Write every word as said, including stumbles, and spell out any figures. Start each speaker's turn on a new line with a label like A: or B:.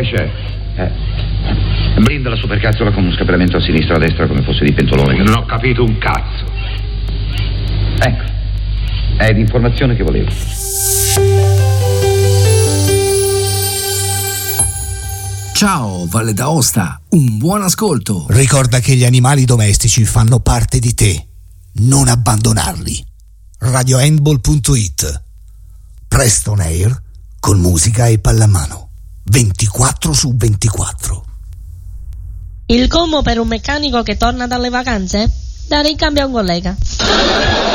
A: che c'è? Eh. Blinda la supercazzola con un scappellamento a sinistra e a destra come fosse di pentolone.
B: Non ho capito un cazzo.
A: Ecco, è l'informazione che volevo.
C: Ciao Valle d'Aosta, un buon ascolto.
D: Ricorda che gli animali domestici fanno parte di te. Non abbandonarli. radiohandball punto it. Preston Air con musica e pallamano. ventiquattro su ventiquattro.
E: Il combo per un meccanico che torna dalle vacanze? Da ricambio a un collega.